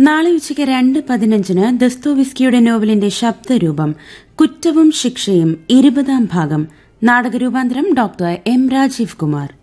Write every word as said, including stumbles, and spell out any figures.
നാളെ ഉച്ചയ്ക്ക് രണ്ട് പതിനഞ്ചിന് ദസ്തോവിസ്കിയുടെ നോവലിന്റെ ശബ്ദരൂപം കുറ്റവും ശിക്ഷയും ഇരുപതാം ഭാഗം നാടകരൂപാന്തരം ഡോക്ടർ എം രാജീവ് കുമാർ.